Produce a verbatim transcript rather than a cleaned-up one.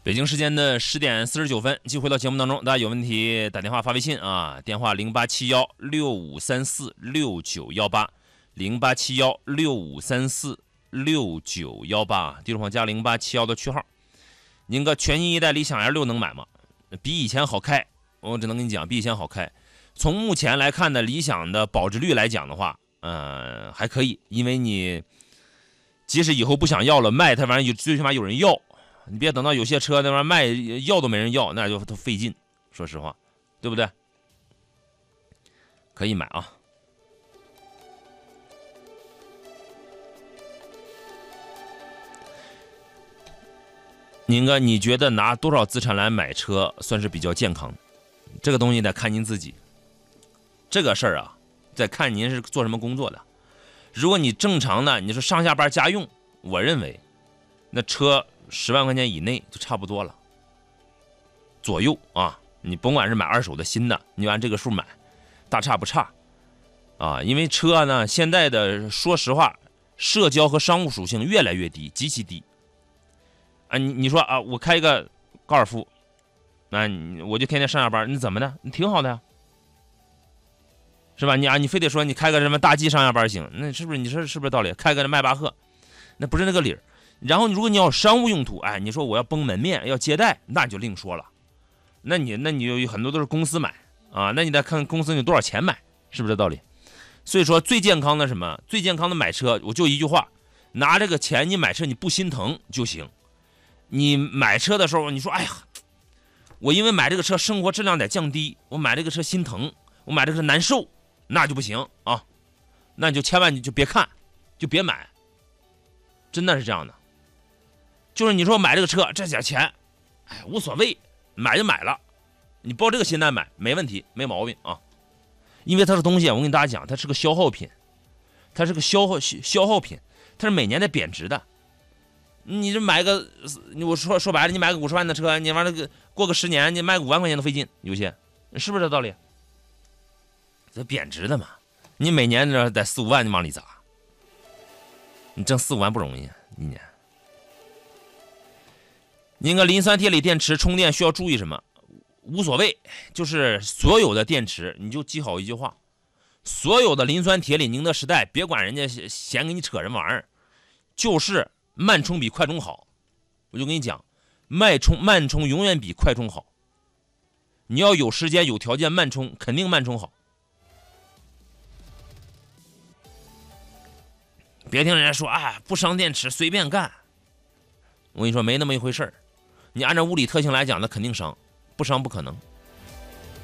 北京时间的十点四十九分，继续回到节目当中，大家有问题打电话发微信啊，电话零八七幺六五三四六九幺八，零八七幺六五三四六九幺八，地图旁加零八七幺的区号。您个全新一代理想 L 六能买吗？比以前好开，我只能跟你讲，比以前好开。从目前来看的理想的保值率来讲的话，呃，还可以，因为你即使以后不想要了，卖它玩意儿最起码有人要。你别等到有些车那玩意儿卖要都没人要，那就都费劲，说实话，对不对？可以买啊。您哥，你觉得拿多少资产来买车算是比较健康？这个东西得看您自己。这个事儿啊，得看您是做什么工作的。如果你正常的，你说上下班家用，我认为那车十万块钱以内就差不多了，左右啊。你甭管是买二手的新的，你就按这个数买，大差不差啊。因为车呢，现在的说实话，社交和商务属性越来越低，极其低。啊，你你说啊，我开一个高尔夫，那、啊、我就天天上下班，你怎么的？你挺好的呀，是吧？你啊，你非得说你开个什么大 G 上下班行，那是不是？你说是不是道理？开个迈巴赫，那不是那个理儿。然后如果你要商务用途，哎，你说我要绷门面，要接待，那你就另说了。那你那你有很多都是公司买啊，那你得看公司有多少钱买，是不是这道理？所以说最健康的什么？最健康的买车，我就一句话：拿这个钱你买车你不心疼就行。你买车的时候，你说哎呀，我因为买这个车生活质量得降低，我买这个车心疼，我买这个车难受，那就不行啊。那你就千万你就别看，就别买，真的是这样的。就是你说买这个车这点钱，哎，无所谓，买就买了，你抱这个心态买没问题，没毛病啊。因为它这东西，我跟大家讲，它是个消耗品，它是个消耗消耗品，它是每年在贬值的。你这买个，我说说白了，你买个五十万的车，你完了过个十年，你卖五万块钱都费劲，有些是不是这道理？这贬值的嘛，你每年得四五万你往里砸，你挣四五万不容易，一年。那个磷酸铁锂电池充电需要注意什么？无所谓，就是所有的电池，你就记好一句话：所有的磷酸铁锂宁德时代，别管人家嫌给你扯什么玩意儿，就是慢充比快充好。我就跟你讲，慢充慢充永远比快充好。你要有时间有条件慢充，肯定慢充好。别听人家说啊，不伤电池随便干。我跟你说，没那么一回事儿。你按照物理特性来讲，那肯定伤，不伤不可能。